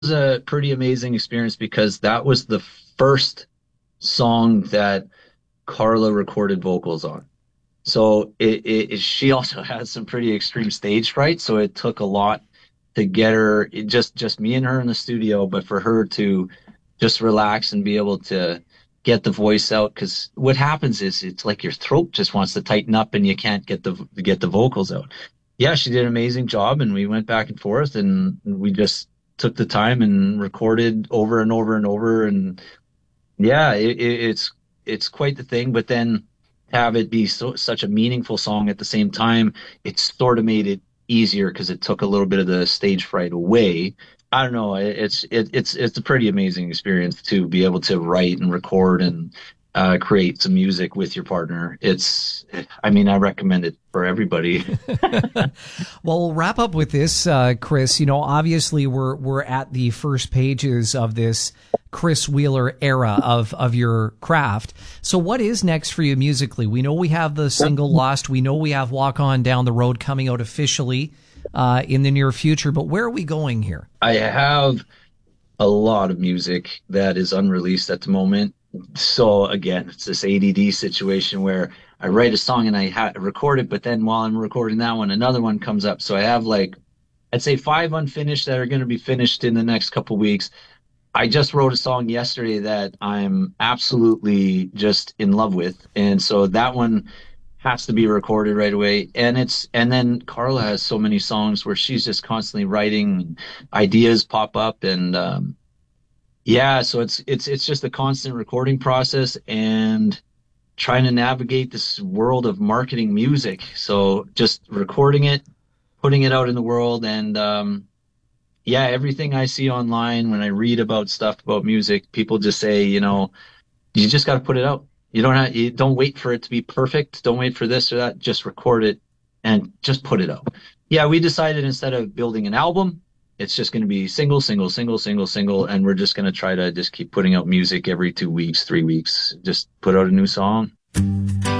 was a pretty amazing experience because that was the first song that Carla recorded vocals on. So she also has some pretty extreme stage fright, so it took a lot to get her, just me and her in the studio, but for her to just relax and be able to get the voice out. Because what happens is it's like your throat just wants to tighten up and you can't get the vocals out. Yeah, she did an amazing job, and we went back and forth, and we just took the time and recorded over and over and over, and yeah, it's quite the thing. But then have it be such a meaningful song at the same time, it sort of made it easier because it took a little bit of the stage fright away. I don't know. It's a pretty amazing experience to be able to write and record and create some music with your partner. I mean, I recommend it for everybody. Well, we'll wrap up with this, Chris. You know, obviously we're at the first pages of this Chris Wheeler era of your craft. So what is next for you musically? We know we have the single Lost. We know we have Walk On Down the Road coming out officially in the near future. But where are we going here? I have a lot of music that is unreleased at the moment. So again, it's this ADD situation where I write a song and record it, but then while I'm recording that one, another one comes up. So I have like, I'd say five unfinished that are going to be finished in the next couple weeks. I just wrote a song yesterday that I'm absolutely just in love with. And so that one has to be recorded right away. And then Carla has so many songs where she's just constantly writing, ideas pop up, and yeah, so it's just a constant recording process and trying to navigate this world of marketing music. So just recording it, putting it out in the world, and yeah, everything I see online when I read about stuff about music, people just say, you just got to put it out. You don't wait for it to be perfect. Don't wait for this or that. Just record it and just put it out. Yeah, we decided instead of building an album, it's just going to be single, single, single, single, single, and we're just going to try to just keep putting out music every 2 weeks, 3 weeks. Just put out a new song.